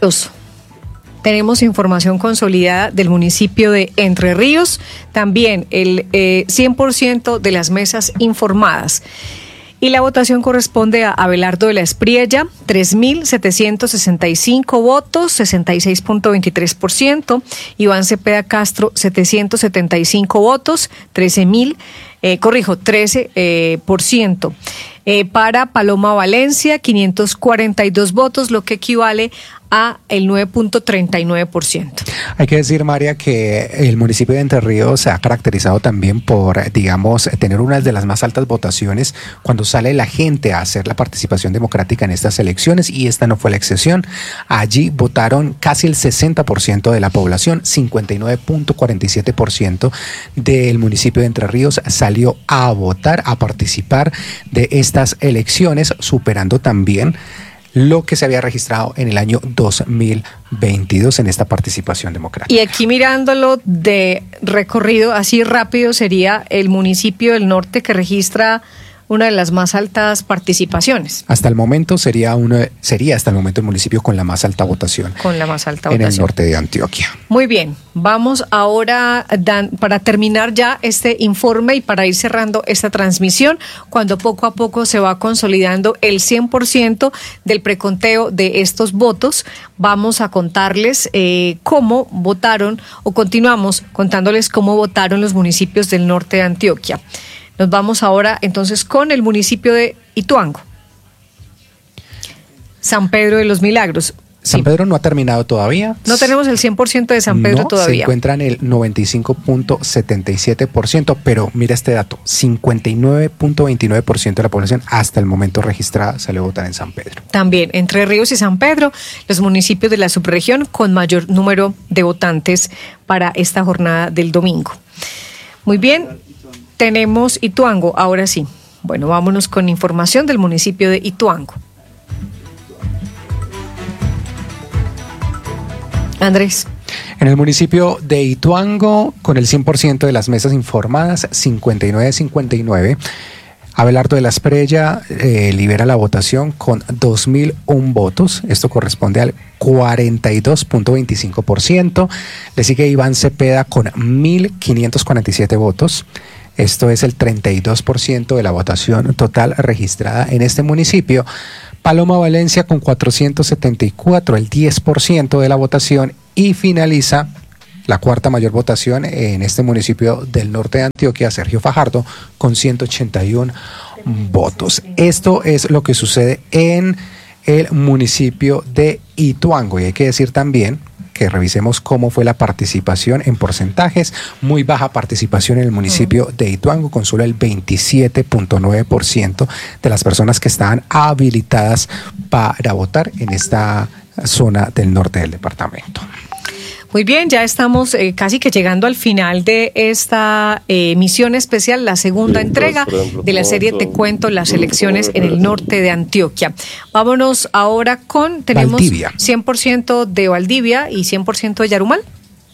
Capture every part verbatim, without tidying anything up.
Tenemos información consolidada del municipio de Entre Ríos, también el eh, cien por ciento de las mesas informadas. Y la votación corresponde a Abelardo de la Espriella, tres mil setecientos sesenta y cinco votos, sesenta y seis punto veintitrés por ciento. Iván Cepeda Castro, setecientos setenta y cinco votos, trece mil, eh, corrijo, trece eh, por ciento. Eh, para Paloma Valencia, quinientos cuarenta y dos votos, lo que equivale a el nueve punto treinta y nueve por ciento. Hay que decir, María, que el municipio de Entre Ríos se ha caracterizado también por, digamos, tener una de las más altas votaciones cuando sale la gente a hacer la participación democrática en estas elecciones, y esta no fue la excepción. Allí votaron casi el sesenta por ciento de la población, cincuenta y nueve punto cuarenta y siete por ciento del municipio de Entre Ríos salió a votar, a participar de estas elecciones, superando también lo que se había registrado en el año dos mil veintidós en esta participación democrática. Y aquí mirándolo de recorrido así rápido, sería el municipio del norte que registra una de las más altas participaciones. Hasta el momento sería uno, sería hasta el momento el municipio con la más alta votación. Con la más alta en votación. el norte de Antioquia. Muy bien, vamos ahora, Dan, para terminar ya este informe y para ir cerrando esta transmisión, cuando poco a poco se va consolidando el cien por ciento del preconteo de estos votos, vamos a contarles eh, cómo votaron, o continuamos contándoles cómo votaron los municipios del norte de Antioquia. Nos vamos ahora entonces con el municipio de Ituango. San Pedro de los Milagros. San Sí. Pedro no ha terminado todavía. No tenemos el cien por ciento de San Pedro no, todavía. Se encuentra en el noventa y cinco punto setenta y siete por ciento, pero mira este dato, cincuenta y nueve punto veintinueve por ciento de la población hasta el momento registrada salió a votar en San Pedro. También Entre Ríos y San Pedro, los municipios de la subregión con mayor número de votantes para esta jornada del domingo. Muy bien, tenemos Ituango, ahora sí. Bueno, vámonos con información del municipio de Ituango. Andrés. En el municipio de Ituango, con el cien por ciento de las mesas informadas, cincuenta y nueve a cincuenta y nueve, Abelardo de la Espriella eh, libera la votación con dos mil uno votos. Esto corresponde al cuarenta y dos punto veinticinco por ciento. Le sigue Iván Cepeda con mil quinientos cuarenta y siete votos. Esto es el treinta y dos por ciento de la votación total registrada en este municipio. Paloma Valencia con cuatrocientos setenta y cuatro, el diez por ciento de la votación, y finaliza la cuarta mayor votación en este municipio del norte de Antioquia, Sergio Fajardo, con ciento ochenta y uno votos. Esto es lo que sucede en el municipio de Ituango, y hay que decir también que revisemos cómo fue la participación en porcentajes. Muy baja participación en el municipio de Ituango, con solo el veintisiete punto nueve por ciento de las personas que estaban habilitadas para votar en esta zona del norte del departamento. Muy bien, ya estamos eh, casi que llegando al final de esta eh, emisión especial, la segunda entrega de la serie Te Cuento las elecciones en el norte de Antioquia. Vámonos ahora con, tenemos Valdivia. cien por ciento de Valdivia y cien por ciento de Yarumal.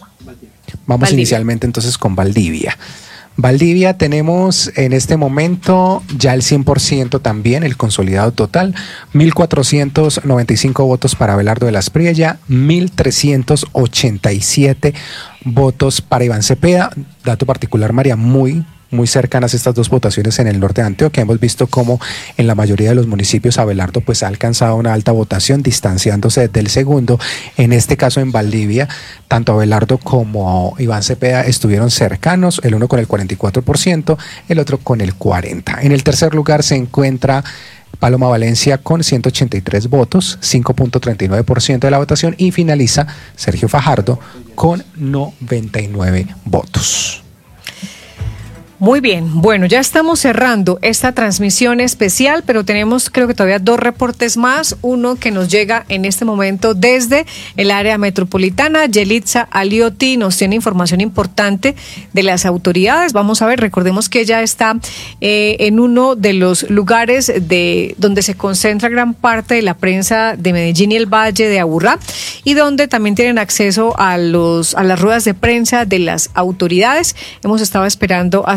Vamos Valdivia. Inicialmente entonces con Valdivia. Valdivia tenemos en este momento ya el cien por ciento también, el consolidado total, mil cuatrocientos noventa y cinco votos para Abelardo de la Espriella, mil trescientos ochenta y siete votos para Iván Cepeda. Dato particular, María, muy muy cercanas estas dos votaciones en el norte de Antioquia. Hemos visto cómo en la mayoría de los municipios Abelardo pues ha alcanzado una alta votación, distanciándose del segundo. En este caso en Valdivia, tanto Abelardo como Iván Cepeda estuvieron cercanos, el uno con el cuarenta y cuatro por ciento, el otro con el cuarenta por ciento. En el tercer lugar se encuentra Paloma Valencia con ciento ochenta y tres votos, cinco punto treinta y nueve por ciento de la votación, y finaliza Sergio Fajardo con noventa y nueve votos. Muy bien, bueno, ya estamos cerrando esta transmisión especial, pero tenemos creo que todavía dos reportes más, uno que nos llega en este momento desde el área metropolitana. Yelitza Aliotti nos tiene información importante de las autoridades. Vamos a ver, recordemos que ella está eh, en uno de los lugares de donde se concentra gran parte de la prensa de Medellín y el Valle de Aburrá, y donde también tienen acceso a los a las ruedas de prensa de las autoridades. Hemos estado esperando hace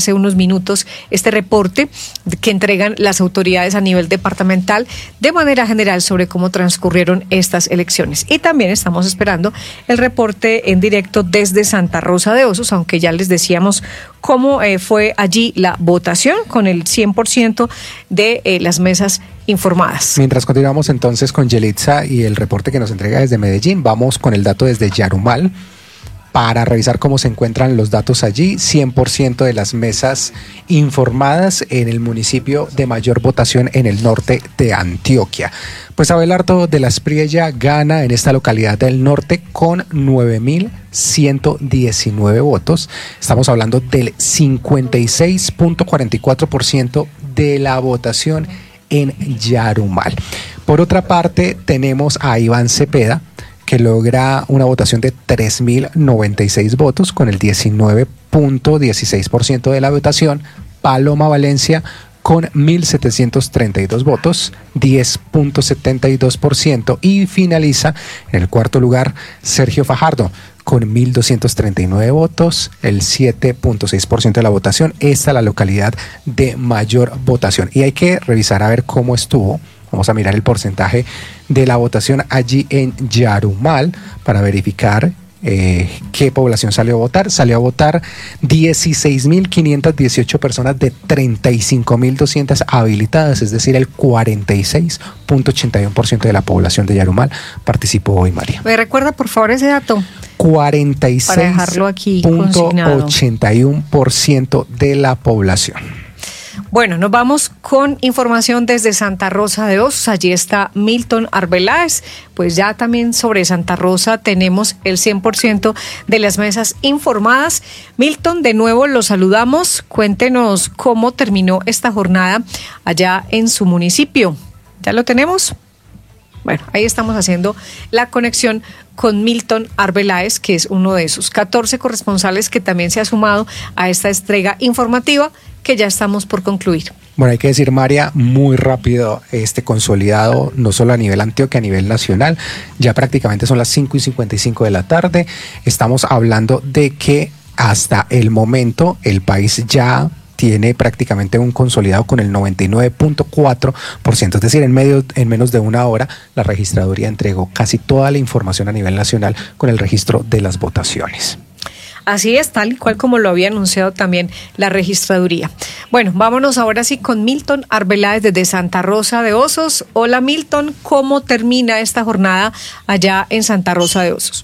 hace unos minutos este reporte que entregan las autoridades a nivel departamental de manera general sobre cómo transcurrieron estas elecciones. Y también estamos esperando el reporte en directo desde Santa Rosa de Osos, aunque ya les decíamos cómo eh, fue allí la votación con el cien por ciento de eh, las mesas informadas. Mientras continuamos entonces con Yelitza y el reporte que nos entrega desde Medellín, vamos con el dato desde Yarumal para revisar cómo se encuentran los datos allí. Cien por ciento de las mesas informadas en el municipio de mayor votación en el norte de Antioquia. Pues Abelardo de la Espriella gana en esta localidad del norte con nueve mil ciento diecinueve votos. Estamos hablando del cincuenta y seis punto cuarenta y cuatro por ciento de la votación en Yarumal. Por otra parte, tenemos a Iván Cepeda, que logra una votación de tres mil noventa y seis votos con el diecinueve punto dieciséis por ciento de la votación. Paloma Valencia con mil setecientos treinta y dos votos, diez punto setenta y dos por ciento. Y finaliza en el cuarto lugar Sergio Fajardo con mil doscientos treinta y nueve votos, el siete punto seis por ciento de la votación. Esta es la localidad de mayor votación. Y hay que revisar a ver cómo estuvo. Vamos a mirar el porcentaje de la votación allí en Yarumal para verificar eh, qué población salió a votar. Salió a votar dieciséis mil quinientas dieciocho personas de treinta y cinco mil doscientas habilitadas, es decir, el cuarenta y seis punto ochenta y uno por ciento de la población de Yarumal participó hoy, María. ¿Me recuerda por favor ese dato? cuarenta y seis punto ochenta y uno por ciento de la población. Bueno, nos vamos con información desde Santa Rosa de Osos. Allí está Milton Arbeláez. Pues ya también sobre Santa Rosa tenemos el cien por ciento de las mesas informadas. Milton, de nuevo lo saludamos. Cuéntenos cómo terminó esta jornada allá en su municipio. ¿Ya lo tenemos? Bueno, ahí estamos haciendo la conexión con Milton Arbeláez, que es uno de sus catorce corresponsales que también se ha sumado a esta entrega informativa que ya estamos por concluir. Bueno, hay que decir, María, muy rápido este consolidado, no solo a nivel Antioquia, a nivel nacional. Ya prácticamente son las cinco y cincuenta y cinco de la tarde. Estamos hablando de que hasta el momento el país ya tiene prácticamente un consolidado con el noventa y nueve punto cuatro por ciento, es decir, en, medio, en menos de una hora la registraduría entregó casi toda la información a nivel nacional con el registro de las votaciones. Así es, tal y cual como lo había anunciado también la registraduría. Bueno, vámonos ahora sí con Milton Arbeláez desde Santa Rosa de Osos. Hola Milton, ¿cómo termina esta jornada allá en Santa Rosa de Osos?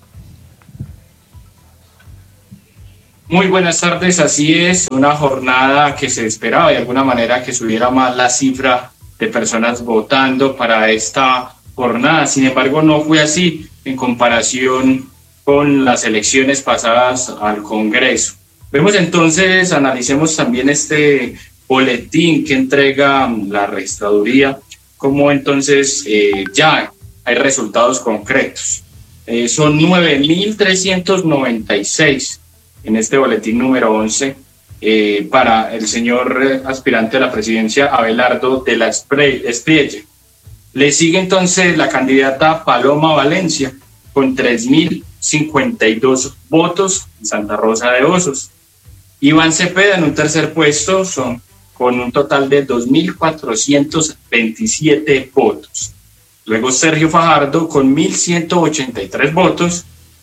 Muy buenas tardes, así es, una jornada que se esperaba de alguna manera que subiera más la cifra de personas votando para esta jornada. Sin embargo, no fue así en comparación con las elecciones pasadas al Congreso. Vemos entonces, analicemos también este boletín que entrega la registraduría, como entonces eh, ya hay resultados concretos. Eh, son nueve mil trescientos noventa y seis en este boletín número once eh, para el señor aspirante a la presidencia Abelardo de la Espriella. Le sigue entonces la candidata Paloma Valencia con tres mil cincuenta y dos votos en Santa Rosa de Osos. Iván Cepeda en un tercer puesto son, con un total de dos mil cuatrocientos veintisiete votos. Luego Sergio Fajardo con mil ciento ochenta y tres votos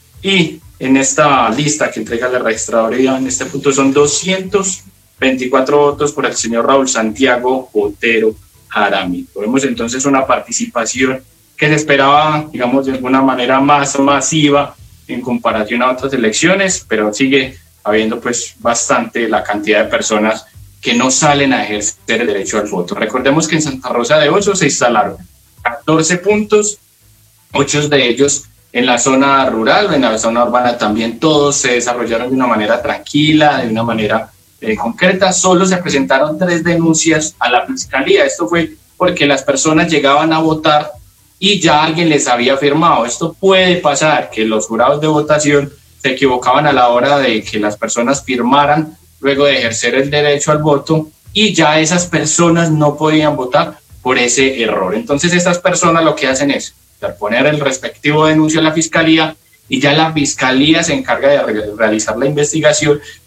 y en esta lista que entrega la registraduría en este punto son doscientos veinticuatro votos por el señor Raúl Santiago Botero Jaramillo. Vemos entonces una participación que se esperaba, digamos, de alguna manera más masiva en comparación a otras elecciones, pero sigue habiendo pues bastante la cantidad de personas que no salen a ejercer el derecho al voto. Recordemos que en Santa Rosa de Osos se instalaron catorce puntos, ocho de ellos en la zona rural, en la zona urbana también. Todos se desarrollaron de una manera tranquila, de una manera eh, concreta. Solo se presentaron tres denuncias a la fiscalía. Esto fue porque las personas llegaban a votar y ya alguien les había firmado. Esto puede pasar, que los jurados de votación se equivocaban a la hora de que las personas firmaran luego de ejercer el derecho al voto y ya esas personas no podían votar por ese error. Entonces estas personas lo que hacen es poner el respectivo denuncio a la fiscalía y ya la fiscalía se encarga de re- realizar la investigación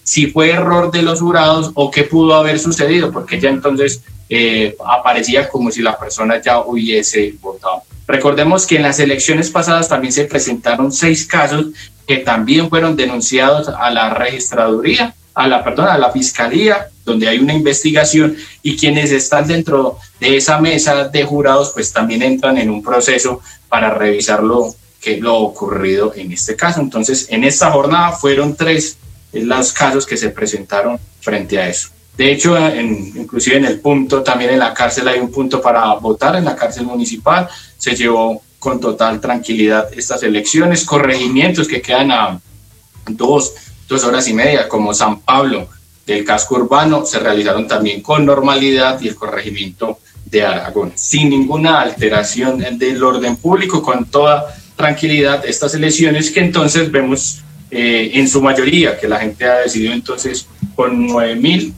si fue error de los jurados o qué pudo haber sucedido, porque ya entonces eh, aparecía como si la persona ya hubiese votado. Recordemos que en las elecciones pasadas también se presentaron seis casos que también fueron denunciados a la registraduría, a la, perdón, a la fiscalía, donde hay una investigación, y quienes están dentro de esa mesa de jurados pues también entran en un proceso para revisar lo, que, lo ocurrido en este caso. Entonces, en esta jornada fueron tres los casos que se presentaron frente a eso. De hecho, en, inclusive en el punto, también en la cárcel hay un punto para votar, en la cárcel municipal se llevó con total tranquilidad estas elecciones. Corregimientos que quedan a dos, dos horas y media, como San Pablo del casco urbano, se realizaron también con normalidad, y el corregimiento de Aragón, sin ninguna alteración del orden público, con toda tranquilidad estas elecciones que entonces vemos eh, en su mayoría, que la gente ha decidido entonces con nueve mil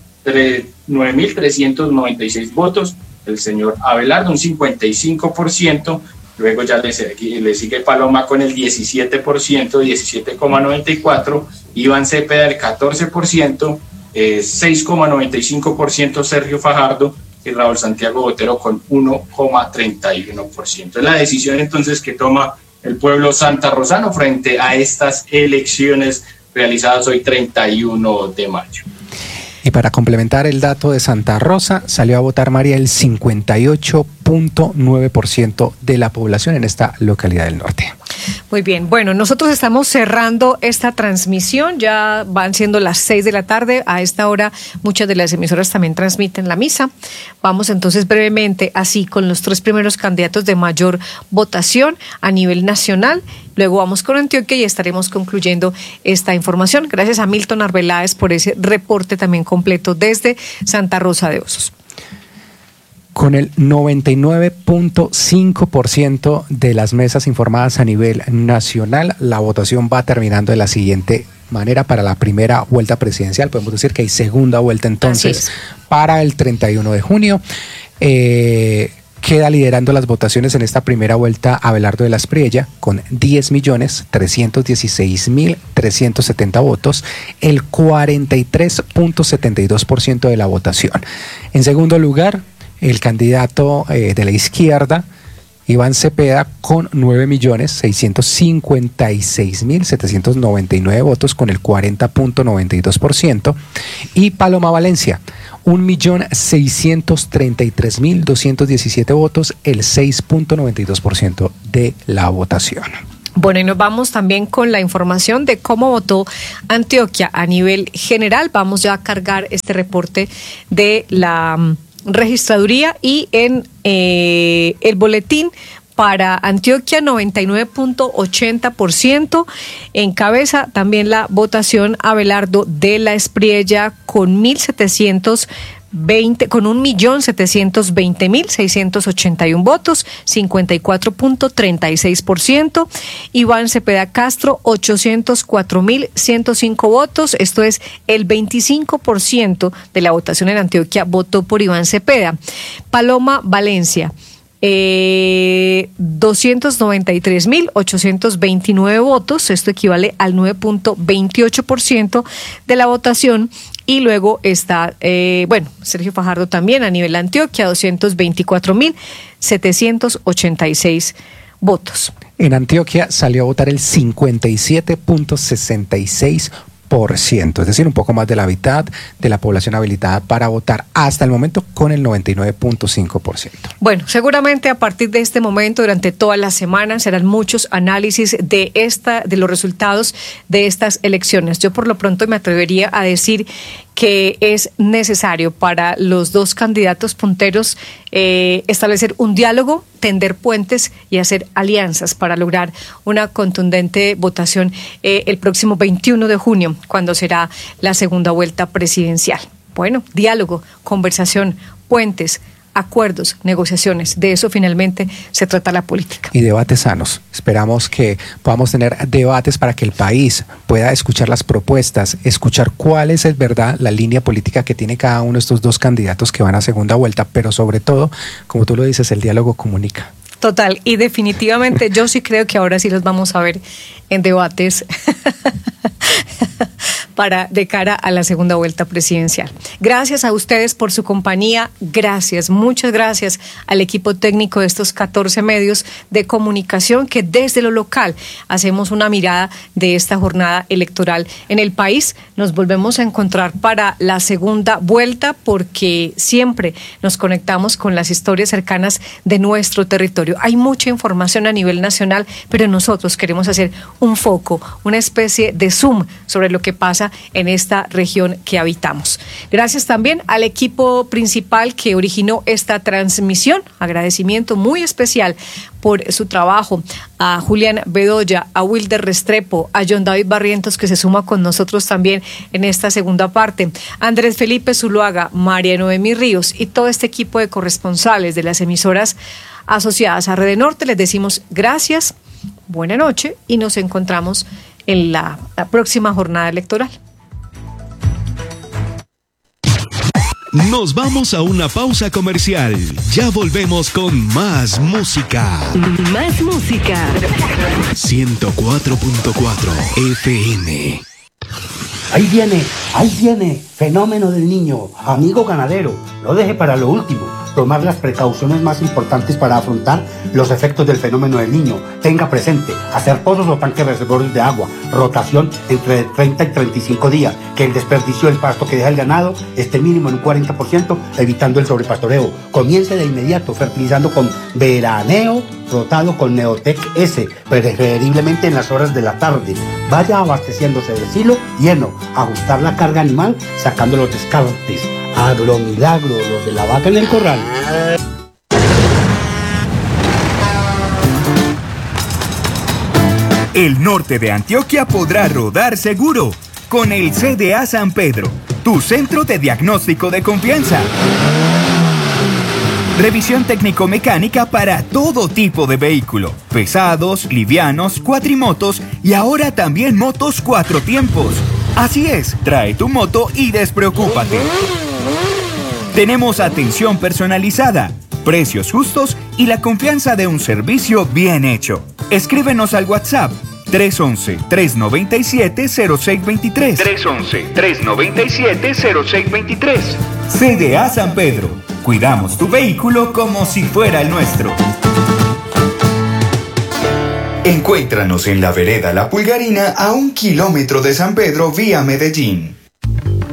trescientos noventa y seis votos, el señor Abelardo un cincuenta y cinco por ciento, luego ya le, le sigue Paloma con el diecisiete por ciento, diecisiete coma noventa y cuatro, Iván Cepeda el catorce por ciento, eh, seis coma noventa y cinco por ciento Sergio Fajardo, y Raúl Santiago Botero con uno coma treinta y uno por ciento. Es la decisión entonces que toma el pueblo santarrosano frente a estas elecciones realizadas hoy treinta y uno de mayo. Y para complementar el dato de Santa Rosa, salió a votar, María, el cincuenta y ocho punto nueve por ciento de la población en esta localidad del norte. Muy bien, bueno, nosotros estamos cerrando esta transmisión, ya van siendo las seis de la tarde, a esta hora muchas de las emisoras también transmiten la misa. Vamos entonces brevemente así con los tres primeros candidatos de mayor votación a nivel nacional, luego vamos con Antioquia y estaremos concluyendo esta información. Gracias a Milton Arbeláez por ese reporte también completo desde Santa Rosa de Osos. Con el noventa y nueve punto cinco por ciento de las mesas informadas a nivel nacional, la votación va terminando de la siguiente manera para la primera vuelta presidencial. Podemos decir que hay segunda vuelta entonces para el treinta y uno de junio. Eh, queda liderando las votaciones en esta primera vuelta Abelardo de la Espriella con diez millones trescientos dieciséis mil trescientos setenta votos, el cuarenta y tres punto setenta y dos por ciento de la votación. En segundo lugar, el candidato eh, de la izquierda, Iván Cepeda, con nueve millones seiscientos cincuenta y seis mil setecientos noventa y nueve votos, con el cuarenta punto noventa y dos por ciento. Y Paloma Valencia, un millón seiscientos treinta y tres mil doscientos diecisiete votos, el seis punto noventa y dos por ciento de la votación. Bueno, y nos vamos también con la información de cómo votó Antioquia a nivel general. Vamos ya a cargar este reporte de la registraduría y en eh, el boletín para Antioquia noventa y nueve punto ochenta por ciento. Encabeza también la votación Abelardo de la Espriella con mil setecientos veinte, con un millón setecientos veinte mil seiscientos ochenta y uno votos, cincuenta y cuatro punto treinta y seis por ciento. Iván Cepeda Castro, ochocientos cuatro mil ciento cinco votos, esto es el veinticinco por ciento de la votación en Antioquia votó por Iván Cepeda. Paloma Valencia, Eh, doscientos noventa y tres mil ochocientos veintinueve votos, esto equivale al nueve punto veintiocho por ciento de la votación. Y luego está, eh, bueno, Sergio Fajardo también a nivel Antioquia, doscientos veinticuatro mil setecientos ochenta y seis votos. En Antioquia salió a votar el cincuenta y siete punto sesenta y seis por ciento, es decir, un poco más de la mitad de la población habilitada para votar hasta el momento, con el noventa y nueve punto cinco por ciento. Bueno, seguramente a partir de este momento, durante toda la semana, serán muchos análisis de esta, de los resultados de estas elecciones. Yo por lo pronto me atrevería a decir que es necesario para los dos candidatos punteros eh, establecer un diálogo, tender puentes y hacer alianzas para lograr una contundente votación eh, el próximo veintiuno de junio, cuando será la segunda vuelta presidencial. Bueno, diálogo, conversación, puentes, acuerdos, negociaciones, de eso finalmente se trata la política. Y debates sanos. Esperamos que podamos tener debates para que el país pueda escuchar las propuestas, escuchar cuál es, es verdad, la línea política que tiene cada uno de estos dos candidatos que van a segunda vuelta, pero sobre todo, como tú lo dices, el diálogo comunica. Total, y definitivamente yo sí creo que ahora sí los vamos a ver en debates para de cara a la segunda vuelta presidencial. Gracias a ustedes por su compañía, gracias, muchas gracias al equipo técnico de estos catorce medios de comunicación que desde lo local hacemos una mirada de esta jornada electoral en el país. Nos volvemos a encontrar para la segunda vuelta porque siempre nos conectamos con las historias cercanas de nuestro territorio. Hay mucha información a nivel nacional, pero nosotros queremos hacer un foco, una especie de zoom sobre lo que pasa en esta región que habitamos. Gracias también al equipo principal que originó esta transmisión. Agradecimiento muy especial por su trabajo a Julián Bedoya, a Wilder Restrepo, a John David Barrientos, que se suma con nosotros también en esta segunda parte, Andrés Felipe Zuluaga, María Noemí Ríos y todo este equipo de corresponsales de las emisoras asociadas a Red Norte. Les decimos gracias, buena noche y nos encontramos en la, la próxima jornada electoral. Nos vamos a una pausa comercial. Ya volvemos con más música. Más música. ciento cuatro punto cuatro F M. Ahí viene, ahí viene, fenómeno del niño, amigo ganadero. No deje para lo último. Tomar las precauciones más importantes para afrontar los efectos del fenómeno del niño. Tenga presente, hacer pozos o tanques reservorios de agua, rotación entre treinta y treinta y cinco días, que el desperdicio del pasto que deja el ganado esté mínimo en un cuarenta por ciento, evitando el sobrepastoreo. Comience de inmediato fertilizando con veraneo rotado con Neotec S, preferiblemente en las horas de la tarde. Vaya abasteciéndose de silo lleno, ajustar la carga animal sacando los descartes. Agromilagro, los de la vaca en el corral. El norte de Antioquia podrá rodar seguro con el C D A San Pedro, tu centro de diagnóstico de confianza. Revisión técnico-mecánica para todo tipo de vehículo, pesados, livianos, cuatrimotos y ahora también motos cuatro tiempos. Así es, trae tu moto y despreocúpate. Tenemos atención personalizada, precios justos y la confianza de un servicio bien hecho. Escríbenos al WhatsApp tres once, tres noventa y siete, cero seis veintitrés. tres once, tres noventa y siete, cero seis veintitrés. C D A San Pedro. Cuidamos tu vehículo como si fuera el nuestro. Encuéntranos en la vereda La Pulgarina a un kilómetro de San Pedro vía Medellín.